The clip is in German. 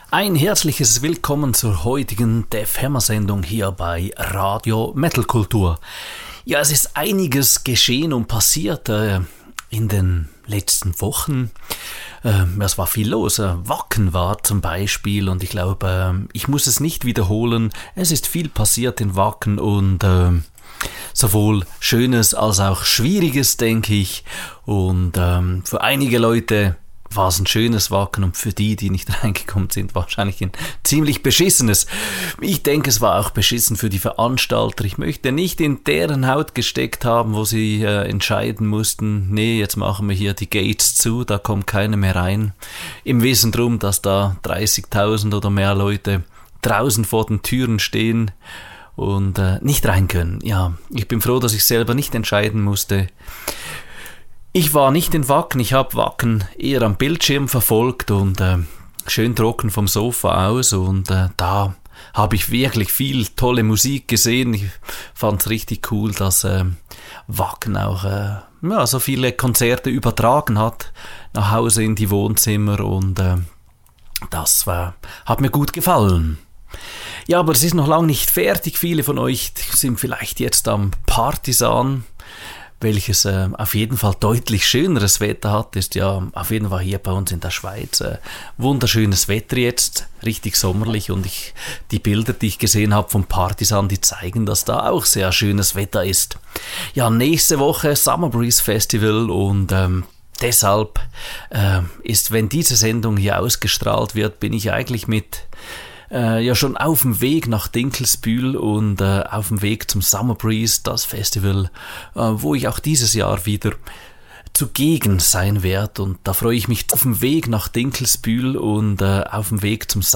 Ein herzliches Willkommen zur heutigen Def Hammer Sendung hier bei Radio Metal Kultur. Ja, es ist einiges geschehen und passiert in den letzten Wochen. Es war viel los. Wacken war zum Beispiel und ich glaube, ich muss es nicht wiederholen. Es ist viel passiert in Wacken und sowohl Schönes als auch Schwieriges, denke ich. Und für einige Leute war es ein schönes Wacken und für die nicht reingekommen sind, wahrscheinlich ein ziemlich beschissenes. Ich denke, es war auch beschissen für die Veranstalter. Ich möchte nicht in deren Haut gesteckt haben, wo sie entscheiden mussten, nee, jetzt machen wir hier die Gates zu, da kommt keiner mehr rein. Im Wissen drum, dass da 30.000 oder mehr Leute draußen vor den Türen stehen und nicht rein können. Ja, ich bin froh, dass ich selber nicht entscheiden musste. Ich war nicht in Wacken, ich habe Wacken eher am Bildschirm verfolgt und schön trocken vom Sofa aus und da habe ich wirklich viel tolle Musik gesehen. Ich fand es richtig cool, dass Wacken auch so viele Konzerte übertragen hat nach Hause in die Wohnzimmer und das hat mir gut gefallen. Ja, aber es ist noch lange nicht fertig. Viele von euch sind vielleicht jetzt am Partisan, welches auf jeden Fall deutlich schöneres Wetter hat, ist ja auf jeden Fall hier bei uns in der Schweiz wunderschönes Wetter jetzt, richtig sommerlich und die Bilder, die ich gesehen habe vom Partisan, die zeigen, dass da auch sehr schönes Wetter ist. Ja, nächste Woche Summer Breeze Festival und deshalb ist, wenn diese Sendung hier ausgestrahlt wird, bin ich eigentlich schon auf dem Weg nach Dinkelsbühl und auf dem Weg zum Summer Breeze, das Festival, wo ich auch dieses Jahr wieder zugegen sein werde und da freue ich mich auf dem Weg nach Dinkelsbühl und auf dem Weg zum